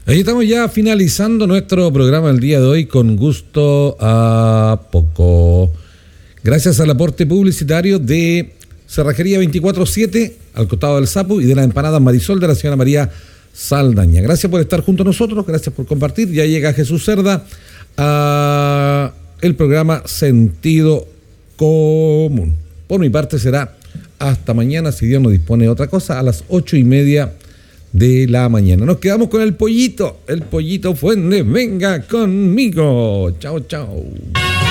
Ahí estamos ya finalizando nuestro programa el día de hoy con gusto a poco. Gracias al aporte publicitario de Cerrajería 24/7 al costado del Sapu y de la empanada Marisol de la señora María Saldaña. Gracias por estar junto a nosotros, gracias por compartir. Ya llega Jesús Cerda a el programa Sentido Común. Por mi parte será hasta mañana, si Dios nos dispone de otra cosa, a las 8:30 de la mañana. Nos quedamos con el pollito Fuentes. Venga conmigo. Chao, chao.